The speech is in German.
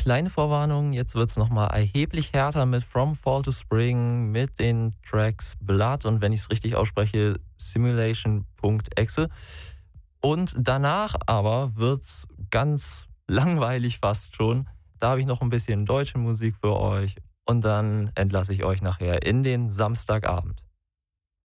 kleine Vorwarnung, jetzt wird's nochmal erheblich härter mit From Fall to Spring, mit den Tracks Blood und wenn ich es richtig ausspreche, Simulation.exe. Und danach aber wird's ganz langweilig fast schon. Da habe ich noch ein bisschen deutsche Musik für euch und dann entlasse ich euch nachher in den Samstagabend.